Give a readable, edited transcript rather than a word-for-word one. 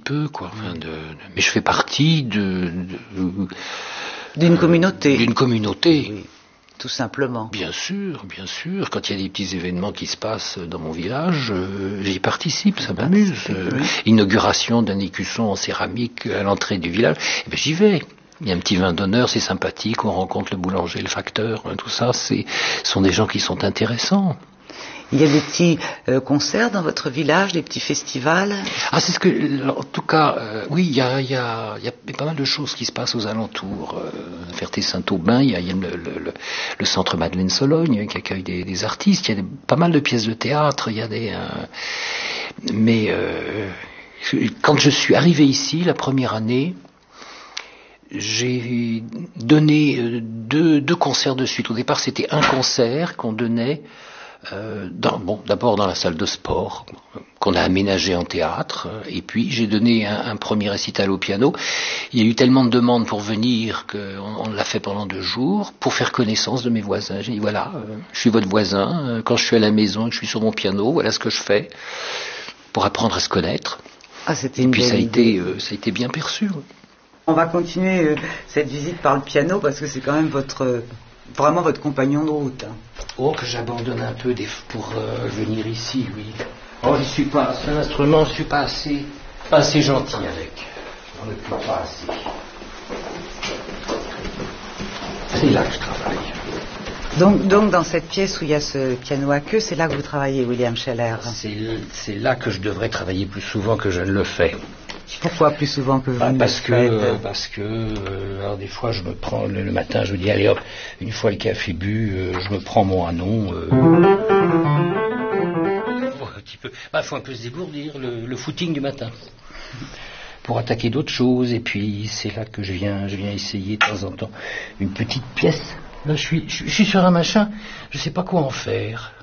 peu, quoi. Enfin, mais je fais partie d'une communauté. D'une communauté. Oui, tout simplement. Bien sûr, bien sûr. Quand il y a des petits événements qui se passent dans mon village, j'y participe, ça m'amuse. Inauguration d'un écusson en céramique à l'entrée du village, eh ben, j'y vais. Il y a un petit vin d'honneur, c'est sympathique, on rencontre le boulanger, le facteur, tout ça, ce sont des gens qui sont intéressants. Il y a des petits concerts dans votre village, des petits festivals? Ah, c'est ce que, en tout cas, oui, il y a pas mal de choses qui se passent aux alentours. Ferté-Saint-Aubin, il y a le centre Madeleine-Sologne qui accueille des artistes, il y a pas mal de pièces de théâtre, il y a mais quand je suis arrivé ici, la première année, j'ai donné deux concerts de suite. Au départ, c'était un concert qu'on donnait d'abord dans la salle de sport qu'on a aménagé en théâtre, et puis j'ai donné un premier récital au piano. Il y a eu tellement de demandes pour venir qu'on l'a fait pendant 2 jours pour faire connaissance de mes voisins. J'ai dit voilà, je suis votre voisin, quand je suis à la maison, je suis sur mon piano, voilà ce que je fais pour apprendre à se connaître. Et puis ça a été bien perçu. On va continuer cette visite par le piano parce que c'est quand même vraiment votre compagnon de route. Oh, que j'abandonne un peu pour venir ici, oui. Oh, c'est un instrument, je suis pas assez gentil avec. J'en occupe pas assez. C'est là que je travaille. Donc dans cette pièce où il y a ce piano à queue, c'est là que vous travaillez, William Scheller? C'est là que je devrais travailler plus souvent que je ne le fais. Pourquoi plus souvent que vous ne le faites? Parce que alors des fois je me prends le matin, je me dis allez hop, une fois le café bu, je me prends mon hanon. Un petit peu. Faut un peu se dégourdir le footing du matin pour attaquer d'autres choses. Et puis c'est là que je viens essayer de temps en temps une petite pièce. Là je suis sur un machin, je sais pas quoi en faire.